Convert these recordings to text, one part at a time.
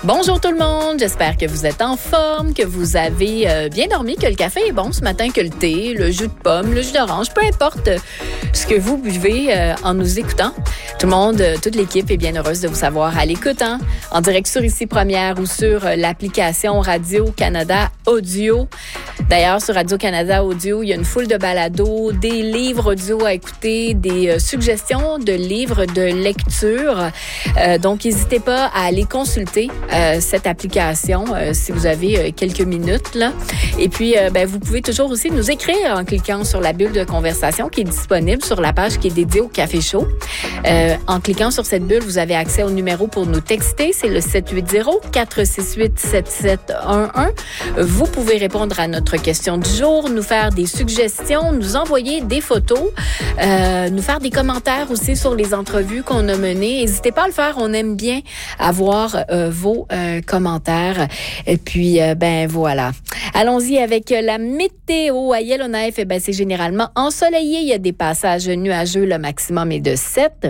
Bonjour tout le monde, j'espère que vous êtes en forme, que vous avez bien dormi, que le café est bon ce matin, que le thé, le jus de pomme, le jus d'orange, peu importe ce que vous buvez en nous écoutant. Tout le monde, toute l'équipe est bien heureuse de vous savoir à l'écoute, en direct sur Ici Première ou sur l'application Radio-Canada Audio. D'ailleurs, sur Radio-Canada Audio, il y a une foule de balados, des livres audio à écouter, des suggestions de livres de lecture. Donc, n'hésitez pas à aller consulter cette application si vous avez quelques minutes là. Et puis, vous pouvez toujours aussi nous écrire en cliquant sur la bulle de conversation qui est disponible sur la page qui est dédiée au Café Chaud. En cliquant sur cette bulle, vous avez accès au numéro pour nous texter. C'est le 780-468-7711. Vous pouvez répondre à notre question du jour, nous faire des suggestions, nous envoyer des photos, nous faire des commentaires aussi sur les entrevues qu'on a menées. N'hésitez pas à le faire. On aime bien avoir vos commentaires. Et puis, voilà. Allons-y avec la météo. À Yellowknife, c'est généralement ensoleillé. Il y a des passages nuageux. Le maximum est de 7.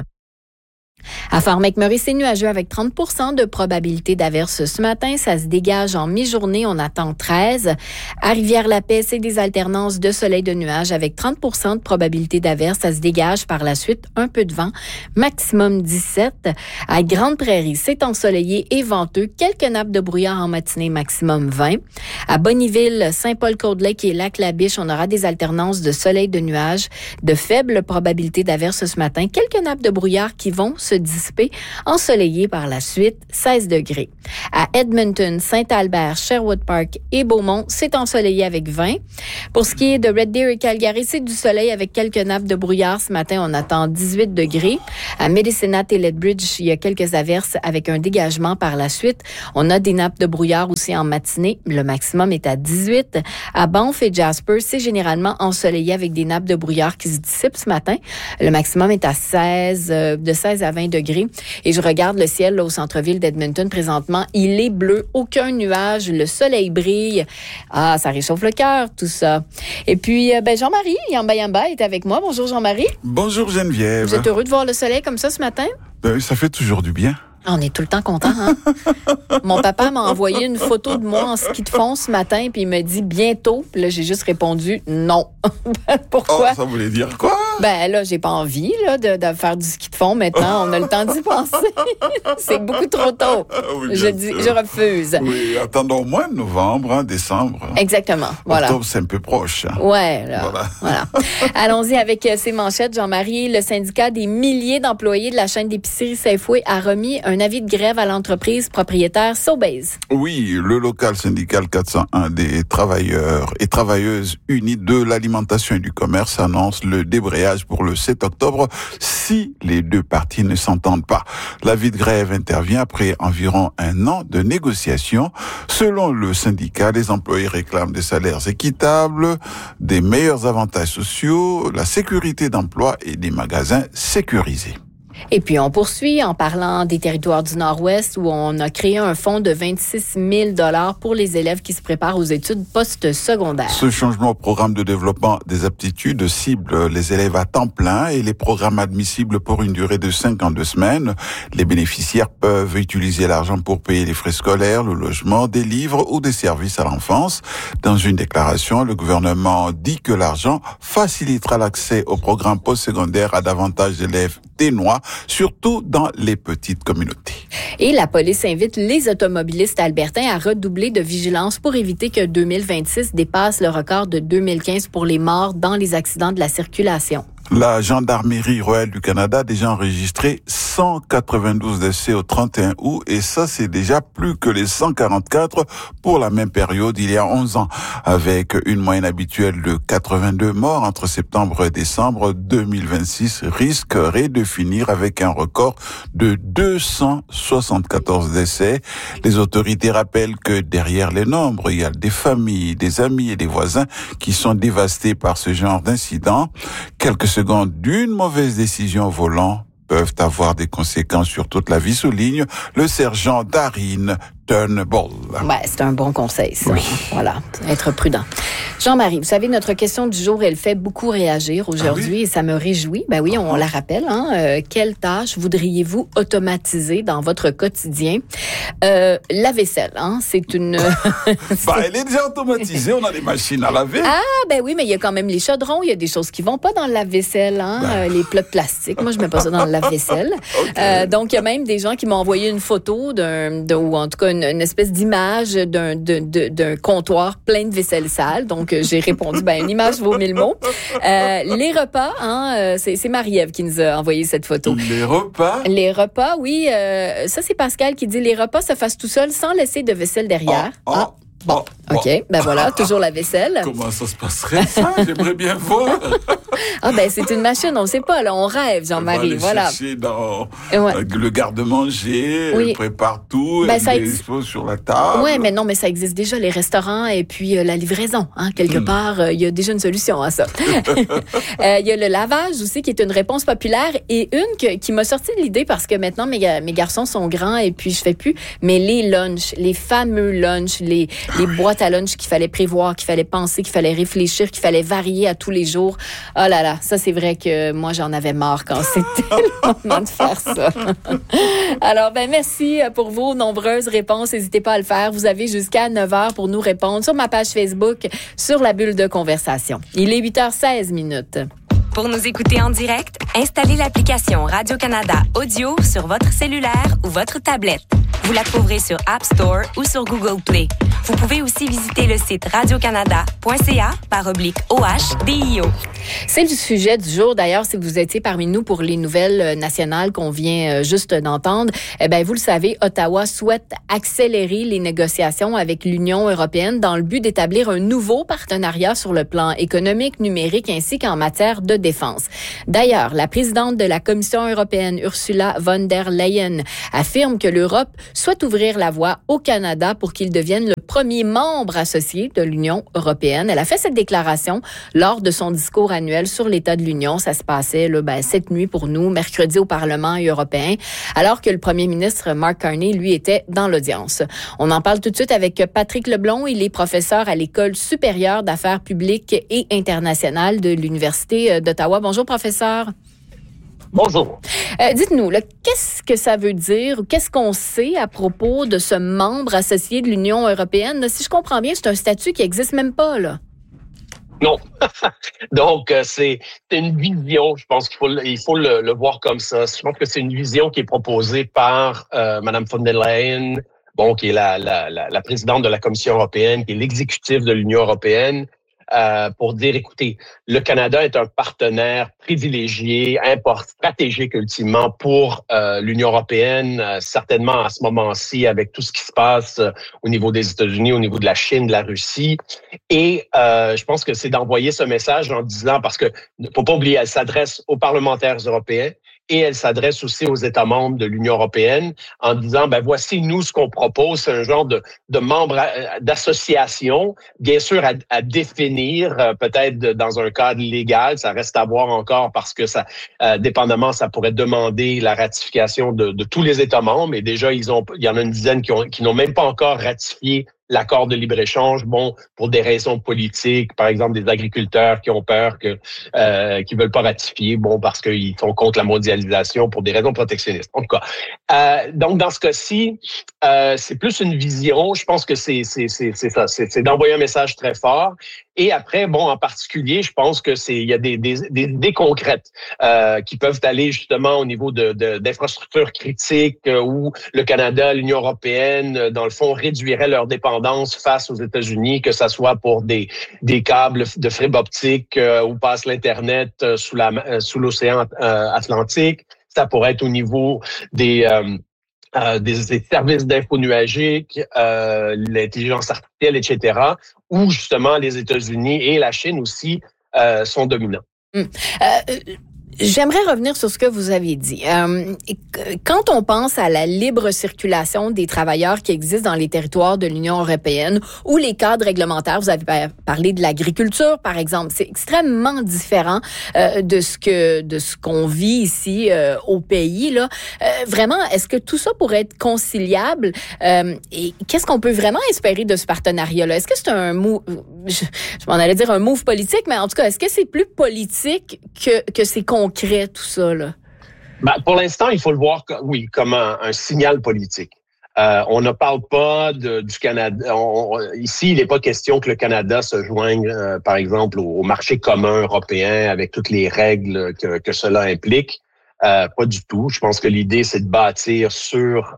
À Fort McMurray, c'est nuageux avec 30% de probabilité d'averse ce matin. Ça se dégage en mi-journée. On attend 13. À Rivière-la-Paix, c'est des alternances de soleil de nuages avec 30% de probabilité d'averse. Ça se dégage par la suite. Un peu de vent. Maximum 17. À Grande-Prairie, c'est ensoleillé et venteux. Quelques nappes de brouillard en matinée. Maximum 20. À Bonnyville, Saint-Paul-Côte-Lake et Lac-la-Biche, on aura des alternances de soleil de nuages. De faibles probabilités d'averse ce matin. Quelques nappes de brouillard qui vont se dissiper, ensoleillé par la suite, 16 degrés. À Edmonton, Saint-Albert, Sherwood Park et Beaumont, c'est ensoleillé avec 20. Pour ce qui est de Red Deer et Calgary, c'est du soleil avec quelques nappes de brouillard. Ce matin, on attend 18 degrés. À Medicine Hat et Lethbridge, il y a quelques averses avec un dégagement par la suite. On a des nappes de brouillard aussi en matinée. Le maximum est à 18. À Banff et Jasper, c'est généralement ensoleillé avec des nappes de brouillard qui se dissipent ce matin. Le maximum est à 16, de 16 à 20 degrés. Et je regarde le ciel là, au centre-ville d'Edmonton présentement. Il est bleu, aucun nuage, le soleil brille. Ah, ça réchauffe le cœur, tout ça. Et puis, Jean-Marie Yamba est avec moi. Bonjour Jean-Marie. Bonjour Geneviève. Vous êtes heureux de voir le soleil comme ça ce matin? Ça fait toujours du bien. On est tout le temps content, hein? Mon papa m'a envoyé une photo de moi en ski de fond ce matin, puis il me dit bientôt. Puis là, j'ai juste répondu non. Pourquoi? Oh, ça voulait dire quoi? Là, j'ai pas envie là, de faire du ski de fond maintenant. On a le temps d'y penser. C'est beaucoup trop tôt. Oui, je refuse. Oui, attendons au moins novembre, décembre. Exactement. Voilà. Octobre, c'est un peu proche. Ouais, là. Voilà. Allons-y avec ces manchettes, Jean-Marie. Le syndicat des milliers d'employés de la chaîne d'épicerie Safeway a remis un avis de grève à l'entreprise propriétaire Sobeys. Oui, le local syndical 401 des travailleurs et travailleuses unis de l'alimentation et du commerce annonce le débrayage pour le 7 octobre si les deux parties ne s'entendent pas. L'avis de grève intervient après environ un an de négociations. Selon le syndicat, les employés réclament des salaires équitables, des meilleurs avantages sociaux, la sécurité d'emploi et des magasins sécurisés. Et puis, on poursuit en parlant des territoires du Nord-Ouest où on a créé un fonds de 26 000 $ pour les élèves qui se préparent aux études post-secondaires. Ce changement au programme de développement des aptitudes cible les élèves à temps plein et les programmes admissibles pour une durée de 52 semaines. Les bénéficiaires peuvent utiliser l'argent pour payer les frais scolaires, le logement, des livres ou des services à l'enfance. Dans une déclaration, le gouvernement dit que l'argent facilitera l'accès au programme post-secondaire à davantage d'élèves ténois, surtout dans les petites communautés. Et la police invite les automobilistes albertains à redoubler de vigilance pour éviter que 2026 dépasse le record de 2015 pour les morts dans les accidents de la circulation. La Gendarmerie royale du Canada a déjà enregistré 192 décès au 31 août et ça c'est déjà plus que les 144 pour la même période il y a 11 ans. Avec une moyenne habituelle de 82 morts entre septembre et décembre 2026 risquerait de finir avec un record de 274 décès. Les autorités rappellent que derrière les nombres, il y a des familles, des amis et des voisins qui sont dévastés par ce genre d'incidents. Quelques secondes d'une mauvaise décision au volant peuvent avoir des conséquences sur toute la vie, souligne le sergent Darine returnable. Ouais, c'est un bon conseil, ça. Oui. Voilà, être prudent. Jean-Marie, vous savez, notre question du jour, elle fait beaucoup réagir aujourd'hui et ça me réjouit. Ben oui, on la rappelle. Quelle tâche voudriez-vous automatiser dans votre quotidien? La vaisselle, c'est une... Elle est déjà automatisée, on a des machines à laver. Ah, ben oui, mais il y a quand même les chaudrons, il y a des choses qui vont pas dans le lave-vaisselle, les plats de plastique. Moi, je mets pas ça dans le lave-vaisselle. Okay. Donc, il y a même des gens qui m'ont envoyé une photo ou en tout cas une espèce d'image d'un comptoir plein de vaisselle sale. Donc, j'ai répondu, une image vaut 1000 mots. Les repas, c'est Marie-Ève qui nous a envoyé cette photo. Les repas, oui. Ça, c'est Pascal qui dit les repas se fassent tout seul sans laisser de vaisselle derrière. Bon, OK. Voilà, toujours la vaisselle. Comment ça se passerait, ça? J'aimerais bien voir. C'est une machine, on ne sait pas, là, on rêve, Jean-Marie, voilà. Chercher dans le garde-manger, elle prépare tout, elle les expose sur la table. Oui, mais non, mais ça existe déjà, les restaurants et puis la livraison. Quelque part, il y a déjà une solution à ça. Il y a le lavage aussi, qui est une réponse populaire et une qui m'a sorti de l'idée parce que maintenant, mes garçons sont grands et puis je fais plus, mais les lunchs, les fameux lunchs, les boîtes à lunch qu'il fallait prévoir, qu'il fallait penser, qu'il fallait réfléchir, qu'il fallait varier à tous les jours. Oh là là, ça c'est vrai que moi j'en avais marre quand c'était le moment de faire ça. Alors merci pour vos nombreuses réponses. N'hésitez pas à le faire. Vous avez jusqu'à 9h pour nous répondre sur ma page Facebook, sur la bulle de conversation. Il est 8h16. Pour nous écouter en direct, installez l'application Radio-Canada Audio sur votre cellulaire ou votre tablette. Vous la trouverez sur App Store ou sur Google Play. Vous pouvez aussi visiter le site radiocanada.ca/OHDIO. C'est le sujet du jour. D'ailleurs, si vous étiez parmi nous pour les nouvelles nationales qu'on vient juste d'entendre, vous le savez, Ottawa souhaite accélérer les négociations avec l'Union européenne dans le but d'établir un nouveau partenariat sur le plan économique, numérique ainsi qu'en matière de défense. D'ailleurs, la présidente de la Commission européenne, Ursula von der Leyen, affirme que l'Europe souhaite ouvrir la voie au Canada pour qu'il devienne le premier membre associé de l'Union européenne. Elle a fait cette déclaration lors de son discours annuel sur l'état de l'Union. Ça se passait cette nuit pour nous, mercredi au Parlement européen, alors que le premier ministre Mark Carney, lui, était dans l'audience. On en parle tout de suite avec Patrick Leblond. Il est professeur à l'École supérieure d'affaires publiques et internationales de l'Université d'Ottawa. Bonjour, professeur. Bonjour. Dites-nous, qu'est-ce que ça veut dire ou qu'est-ce qu'on sait à propos de ce membre associé de l'Union européenne? Si je comprends bien, c'est un statut qui n'existe même pas, là. Non. Donc, c'est une vision. Je pense qu'il faut le voir comme ça. Je pense que c'est une vision qui est proposée par Mme von der Leyen, qui est la présidente de la Commission européenne, qui est l'exécutif de l'Union européenne. Pour dire, écoutez, le Canada est un partenaire privilégié, stratégique ultimement pour l'Union européenne, certainement à ce moment-ci avec tout ce qui se passe au niveau des États-Unis, au niveau de la Chine, de la Russie. Et je pense que c'est d'envoyer ce message en disant, parce que faut pas oublier, elle s'adresse aux parlementaires européens, et elle s'adresse aussi aux États membres de l'Union européenne en disant, voici nous ce qu'on propose, c'est un genre de membres d'association, bien sûr à définir, peut-être dans un cadre légal, ça reste à voir encore parce que ça, dépendamment, ça pourrait demander la ratification de tous les États membres, et déjà il y en a une dizaine qui n'ont même pas encore ratifié l'accord de libre-échange, pour des raisons politiques, par exemple des agriculteurs qui ont peur qui veulent pas ratifier, parce qu'ils sont contre la mondialisation pour des raisons protectionnistes. En tout cas, donc dans ce cas-ci, c'est plus une vision. Je pense que c'est ça, c'est d'envoyer un message très fort. Et après, en particulier, je pense que il y a des concrètes qui peuvent aller justement au niveau d'infrastructures critiques où le Canada, l'Union européenne, dans le fond, réduirait leur dépendance face aux États-Unis, que ça soit pour des câbles de fibre optique où passe l'Internet sous l'océan Atlantique. Ça pourrait être au niveau des services d'info nuagique, l'intelligence artificielle, etc., où justement les États-Unis et la Chine aussi sont dominants. J'aimerais revenir sur ce que vous avez dit. Quand on pense à la libre circulation des travailleurs qui existent dans les territoires de l'Union européenne ou les cadres réglementaires, vous avez parlé de l'agriculture, par exemple, c'est extrêmement différent de ce qu'on vit ici au pays. Là, vraiment, est-ce que tout ça pourrait être conciliable et qu'est-ce qu'on peut vraiment espérer de ce partenariat-là? Est-ce que c'est un move, je m'en allais dire un move politique, mais en tout cas, est-ce que c'est plus politique que c'est concret, tout ça, là? Ben, pour l'instant, il faut le voir comme un signal politique. On ne parle pas du Canada. Ici, il n'est pas question que le Canada se joigne, par exemple, au marché commun européen avec toutes les règles que cela implique. Pas du tout. Je pense que l'idée, c'est de bâtir sur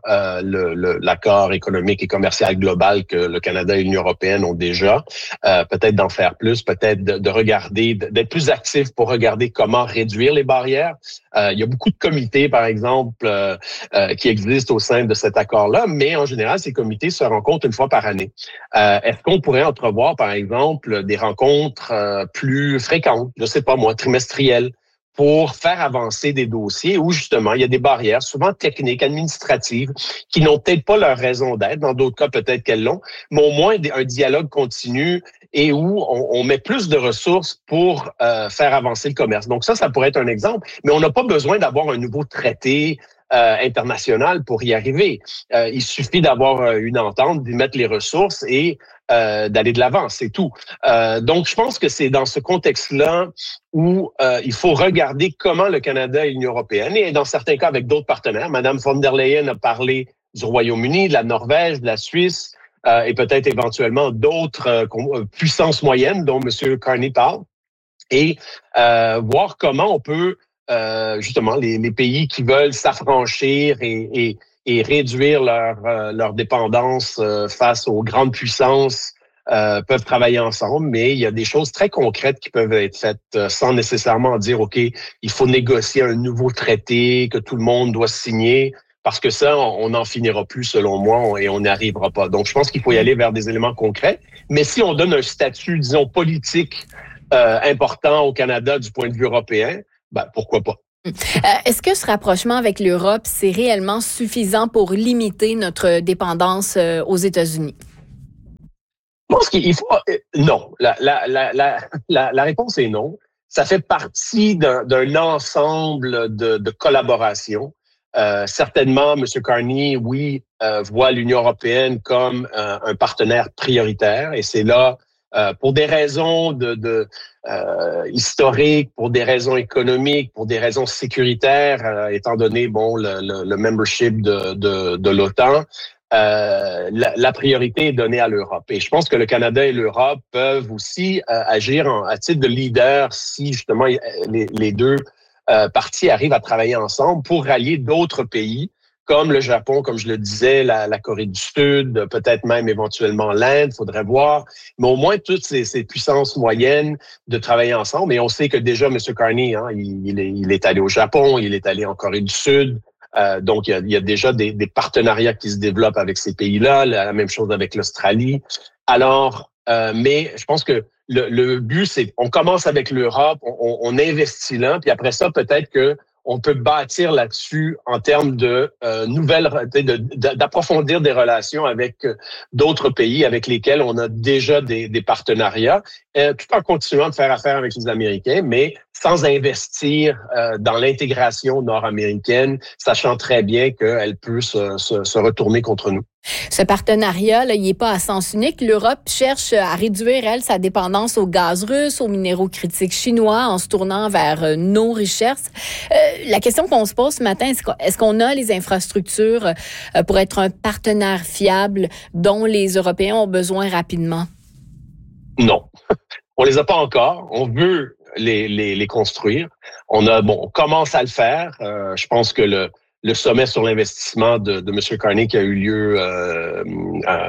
l'accord économique et commercial global que le Canada et l'Union européenne ont déjà. Peut-être d'en faire plus, peut-être de regarder, d'être plus actif pour regarder comment réduire les barrières. Il y a beaucoup de comités, par exemple, qui existent au sein de cet accord-là, mais en général, ces comités se rencontrent une fois par année. Est-ce qu'on pourrait entrevoir, par exemple, des rencontres plus fréquentes, je sais pas moi, trimestrielles, pour faire avancer des dossiers où, justement, il y a des barrières, souvent techniques, administratives, qui n'ont peut-être pas leur raison d'être. Dans d'autres cas, peut-être qu'elles l'ont, mais au moins un dialogue continu et où on met plus de ressources pour faire avancer le commerce. Donc ça pourrait être un exemple, mais on n'a pas besoin d'avoir un nouveau traité international pour y arriver. Il suffit d'avoir une entente, d'y mettre les ressources et d'aller de l'avant, c'est tout. Donc, je pense que c'est dans ce contexte-là où il faut regarder comment le Canada et l'Union européenne, et dans certains cas avec d'autres partenaires, Mme von der Leyen a parlé du Royaume-Uni, de la Norvège, de la Suisse, et peut-être éventuellement d'autres puissances moyennes dont M. Carney parle, et voir comment on peut justement les pays qui veulent s'affranchir et réduire leur dépendance face aux grandes puissances peuvent travailler ensemble, mais il y a des choses très concrètes qui peuvent être faites sans nécessairement dire, OK, il faut négocier un nouveau traité que tout le monde doit signer, parce que ça, on n'en finira plus selon moi et on n'y arrivera pas. Donc, je pense qu'il faut y aller vers des éléments concrets, mais si on donne un statut, disons, politique important au Canada du point de vue européen, ben, pourquoi pas? Est-ce que ce rapprochement avec l'Europe, c'est réellement suffisant pour limiter notre dépendance aux États-Unis? Je pense qu'il faut... Non. La réponse est non. Ça fait partie d'un ensemble de collaboration. Certainement, M. Carney, oui, voit l'Union européenne comme un partenaire prioritaire, et c'est là pour des raisons historiques, pour des raisons économiques, pour des raisons sécuritaires, étant donné le membership de l'OTAN, la priorité est donnée à l'Europe. Et je pense que le Canada et l'Europe peuvent aussi agir à titre de leader si justement les deux parties arrivent à travailler ensemble pour rallier d'autres pays comme le Japon, comme je le disais, la Corée du Sud, peut-être même éventuellement l'Inde, faudrait voir. Mais au moins, toutes ces puissances moyennes de travailler ensemble. Et on sait que déjà, M. Carney, il est allé au Japon, il est allé en Corée du Sud. Donc, il y a déjà des partenariats qui se développent avec ces pays-là. La même chose avec l'Australie. Alors, mais je pense que le but, c'est on commence avec l'Europe, on investit là, puis après ça, peut-être que on peut bâtir là-dessus en termes de d'approfondir des relations avec d'autres pays avec lesquels on a déjà des partenariats, tout en continuant de faire affaire avec les Américains, mais sans investir dans l'intégration nord-américaine, sachant très bien qu'elle peut se retourner contre nous. Ce partenariat, là, il n'est pas à sens unique. L'Europe cherche à réduire, elle, sa dépendance au gaz russe, aux minéraux critiques chinois, en se tournant vers nos richesses. La question qu'on se pose ce matin, est-ce qu'on a les infrastructures pour être un partenaire fiable dont les Européens ont besoin rapidement? Non. On les a pas encore. On veut les construire. On commence à le faire. Je pense que le sommet sur l'investissement de M. Carney qui a eu lieu hier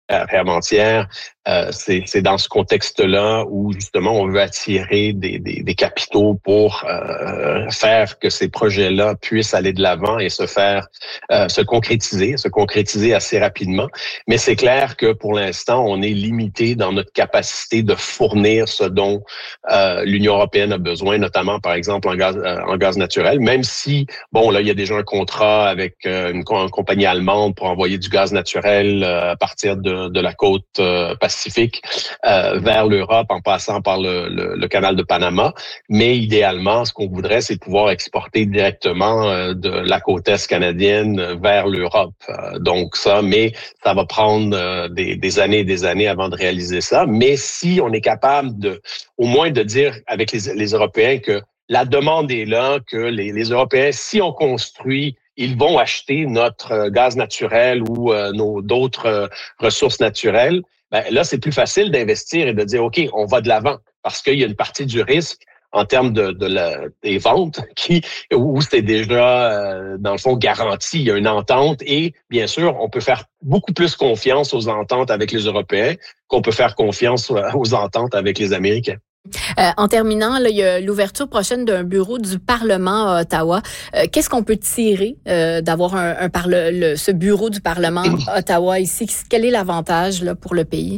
avant-hier, c'est dans ce contexte-là où justement on veut attirer des capitaux pour faire que ces projets-là puissent aller de l'avant et se concrétiser assez rapidement. Mais c'est clair que pour l'instant, on est limité dans notre capacité de fournir ce dont l'Union européenne a besoin, notamment par exemple en gaz naturel, même si, bon, là, il y a déjà un contrat avec une compagnie allemande pour envoyer du gaz naturel à partir de la côte Pacifique vers l'Europe en passant par le canal de Panama. Mais idéalement, ce qu'on voudrait, c'est pouvoir exporter directement de la côte est canadienne vers l'Europe. Donc mais ça va prendre des années et des années avant de réaliser ça. Mais si on est capable au moins de dire avec les Européens que la demande est là, que les Européens, si on construit, ils vont acheter notre gaz naturel ou d'autres ressources naturelles, ben là, c'est plus facile d'investir et de dire, OK, on va de l'avant parce qu'il y a une partie du risque en termes des ventes où c'est déjà, dans le fond, garanti. Il y a une entente et, bien sûr, on peut faire beaucoup plus confiance aux ententes avec les Européens qu'on peut faire confiance aux ententes avec les Américains. En terminant, là, il y a l'ouverture prochaine d'un bureau du Parlement à Ottawa. Qu'est-ce qu'on peut tirer d'avoir ce bureau du Parlement à Ottawa ici? Quel est l'avantage là, pour le pays?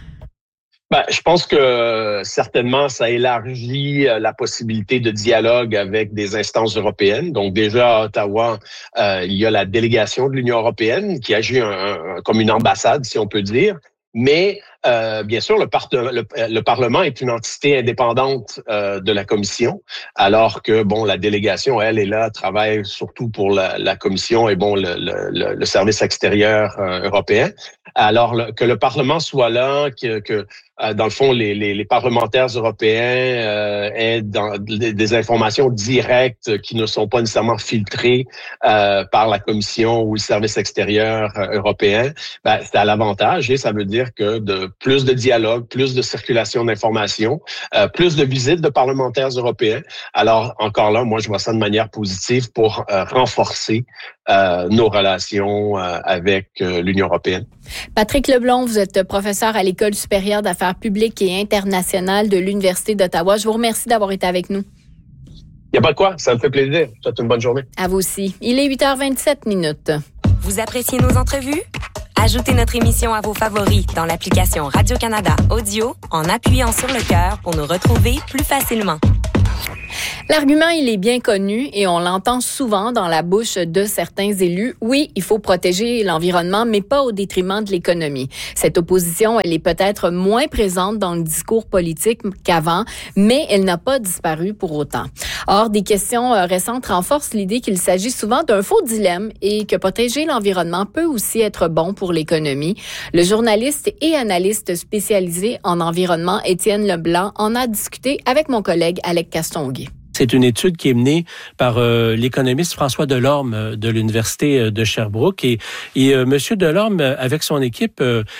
Je pense que certainement, ça élargit la possibilité de dialogue avec des instances européennes. Donc déjà, à Ottawa, il y a la délégation de l'Union européenne qui agit comme une ambassade, si on peut dire. Mais bien sûr, le Parlement est une entité indépendante de la Commission, alors que la délégation, elle est là, travaille surtout pour la Commission et le service extérieur européen. Alors que le Parlement soit là, que dans le fond, les parlementaires européens aient des informations directes qui ne sont pas nécessairement filtrées par la Commission ou le service extérieur européen, c'est à l'avantage et ça veut dire que plus de dialogue, plus de circulation d'informations, plus de visites de parlementaires européens. Alors, encore là, moi, je vois ça de manière positive pour renforcer nos relations avec l'Union européenne. Patrick Leblond, vous êtes professeur à l'École supérieure d'affaires publiques et internationales de l'Université d'Ottawa. Je vous remercie d'avoir été avec nous. Il n'y a pas de quoi, ça me fait plaisir. Je vous souhaite une bonne journée. À vous aussi. Il est 8h27. Vous appréciez nos entrevues? Ajoutez notre émission à vos favoris dans l'application Radio-Canada Audio en appuyant sur le cœur pour nous retrouver plus facilement. L'argument, il est bien connu et on l'entend souvent dans la bouche de certains élus. Oui, il faut protéger l'environnement, mais pas au détriment de l'économie. Cette opposition, elle est peut-être moins présente dans le discours politique qu'avant, mais elle n'a pas disparu pour autant. Or, des questions récentes renforcent l'idée qu'il s'agit souvent d'un faux dilemme et que protéger l'environnement peut aussi être bon pour l'économie. Le journaliste et analyste spécialisé en environnement Étienne Leblanc en a discuté avec mon collègue Alec Castonguay. C'est une étude qui est menée par l'économiste François Delorme de l'Université de Sherbrooke. Et Monsieur Delorme, avec son équipe,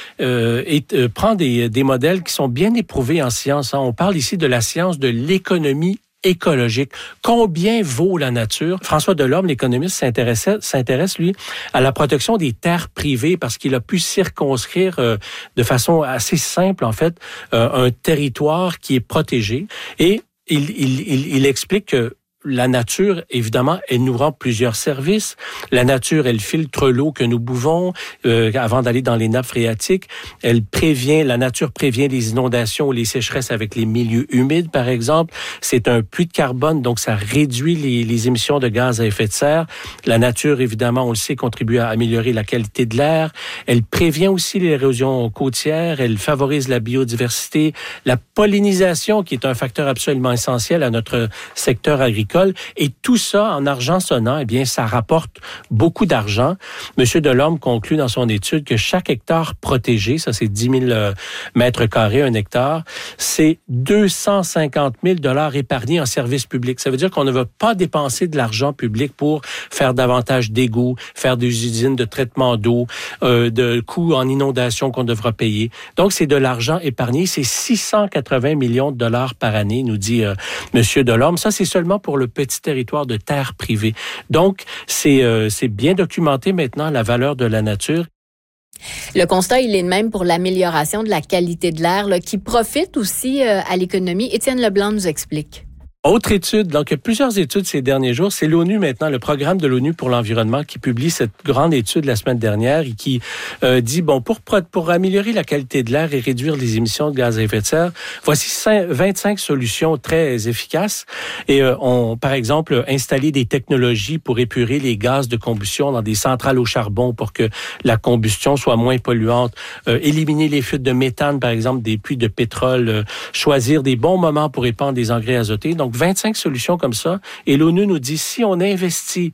prend des modèles qui sont bien éprouvés en science. On parle ici de la science de l'économie écologique. Combien vaut la nature? François Delorme, l'économiste, s'intéresse, lui, à la protection des terres privées parce qu'il a pu circonscrire de façon assez simple, en fait, un territoire qui est protégé. Et il explique que la nature, évidemment, elle nous rend plusieurs services. La nature, elle filtre l'eau que nous buvons avant d'aller dans les nappes phréatiques. La nature prévient les inondations ou les sécheresses avec les milieux humides, par exemple. C'est un puits de carbone, donc ça réduit les émissions de gaz à effet de serre. La nature, évidemment, on le sait, contribue à améliorer la qualité de l'air. Elle prévient aussi l'érosion côtière. Elle favorise la biodiversité, la pollinisation, qui est un facteur absolument essentiel à notre secteur agricole. Et tout ça, en argent sonnant, eh bien, ça rapporte beaucoup d'argent. Monsieur Delorme conclut dans son étude que chaque hectare protégé, ça c'est 10 000 mètres carrés, un hectare, c'est 250 000 $ épargnés en services publics. Ça veut dire qu'on ne veut pas dépenser de l'argent public pour faire davantage d'égouts, faire des usines de traitement d'eau, de coûts en inondation qu'on devra payer. Donc, c'est de l'argent épargné. C'est 680 millions de $ par année, nous dit Monsieur Delorme. Ça, c'est seulement pour le petit territoire de terre privée. Donc, c'est bien documenté maintenant, la valeur de la nature. Le constat, il est le même pour l'amélioration de la qualité de l'air, là, qui profite aussi à l'économie. Étienne Leblanc nous explique. Autre étude, donc il y a plusieurs études ces derniers jours. C'est l'ONU maintenant, le programme de l'ONU pour l'environnement qui publie cette grande étude la semaine dernière et qui dit, bon, pour améliorer la qualité de l'air et réduire les émissions de gaz à effet de serre, voici 25 solutions très efficaces. Et par exemple, installer des technologies pour épurer les gaz de combustion dans des centrales au charbon pour que la combustion soit moins polluante, éliminer les fuites de méthane, par exemple, des puits de pétrole, choisir des bons moments pour épandre des engrais azotés. Donc, 25 solutions comme ça. Et l'ONU nous dit, si on investit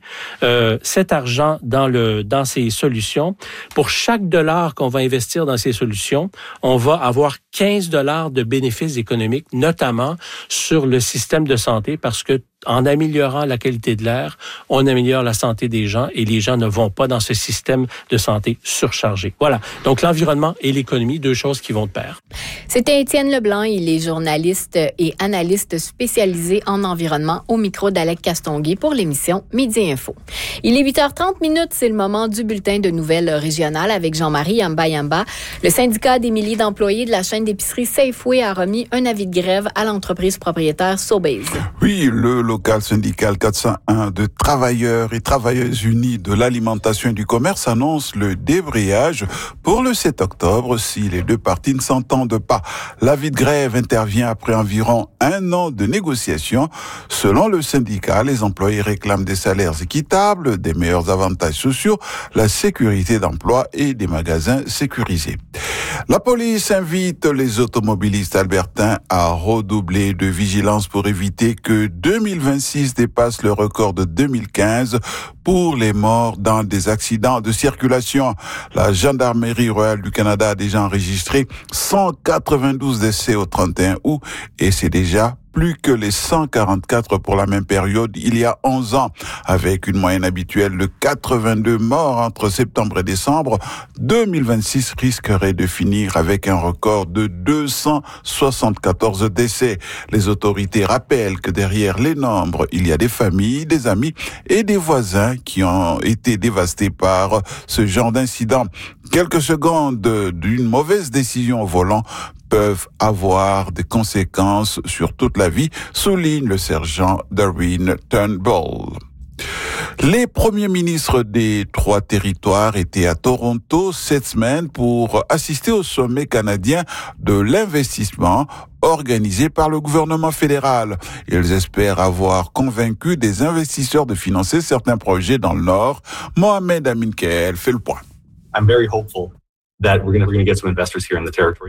cet argent dans ces solutions, pour chaque dollar qu'on va investir dans ces solutions, on va avoir 15 $ de bénéfices économiques, notamment sur le système de santé, parce que en améliorant la qualité de l'air, on améliore la santé des gens et les gens ne vont pas dans ce système de santé surchargé. Voilà. Donc, l'environnement et l'économie, deux choses qui vont de pair. C'était Étienne Leblanc. Il est journaliste et analyste spécialisé en environnement au micro d'Alec Castonguay pour l'émission Midi Info. Il est 8h30. C'est le moment du bulletin de nouvelles régionales avec Jean-Marie Yamba. Le syndicat des milliers d'employés de la chaîne d'épicerie Safeway a remis un avis de grève à l'entreprise propriétaire Sobeys. Oui, le local syndical 401 de travailleurs et travailleuses unis de l'alimentation et du commerce annonce le débrayage pour le 7 octobre si les deux parties ne s'entendent pas. L'avis de grève intervient après environ 1 an de négociations. Selon le syndicat, les employés réclament des salaires équitables, des meilleurs avantages sociaux, la sécurité d'emploi et des magasins sécurisés. La police invite les automobilistes albertains à redoubler de vigilance pour éviter que 2026 dépasse le record de 2015 pour les morts dans des accidents de circulation. La Gendarmerie royale du Canada a déjà enregistré 192 décès au 31 août et c'est déjà plus que les 144 pour la même période il y a 11 ans. Avec une moyenne habituelle de 82 morts entre septembre et décembre, 2026 risquerait de finir avec un record de 274 décès. Les autorités rappellent que derrière les nombres, il y a des familles, des amis et des voisins qui ont été dévastés par ce genre d'incident. Quelques secondes d'une mauvaise décision au volant peuvent avoir des conséquences sur toute la vie, souligne le sergent Darwin Turnbull. Les premiers ministres des 3 territoires étaient à Toronto cette semaine pour assister au sommet canadien de l'investissement organisé par le gouvernement fédéral. Ils espèrent avoir convaincu des investisseurs de financer certains projets dans le Nord. Mohamed Amin Keel fait le point. I'm very hopeful that we're going to get some investors here in the territory.